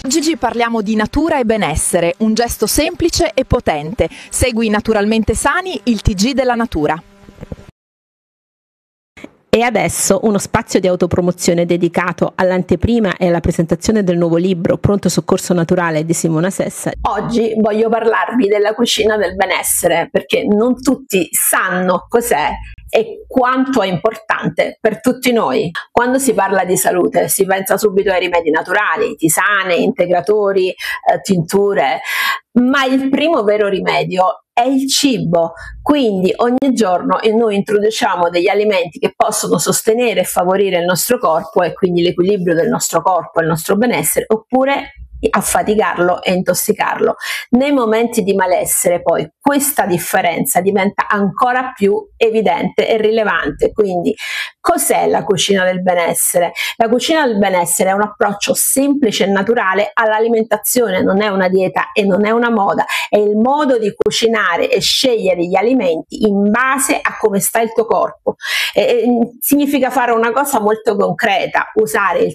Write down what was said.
Oggi parliamo di natura e benessere, un gesto semplice e potente. Segui Naturalmente Sani, il TG della natura. E adesso uno spazio di autopromozione dedicato all'anteprima e alla presentazione del nuovo libro Pronto Soccorso Naturale di Simona Sessa. Oggi voglio parlarvi della cucina del benessere, perché non tutti sanno cos'è e quanto è importante per tutti noi. Quando si parla di salute si pensa subito ai rimedi naturali, tisane, integratori, tinture, ma il primo vero rimedio è il cibo. Quindi ogni giorno noi introduciamo degli alimenti che possono sostenere e favorire il nostro corpo e quindi l'equilibrio del nostro corpo e il nostro benessere, oppure affaticarlo e intossicarlo. Nei momenti di malessere poi questa differenza diventa ancora più evidente e rilevante. Quindi cos'è la cucina del benessere? La cucina del benessere è un approccio semplice e naturale all'alimentazione, non è una dieta e non è una moda, è il modo di cucinare e scegliere gli alimenti in base a come sta il tuo corpo. Significa fare una cosa molto concreta, usare il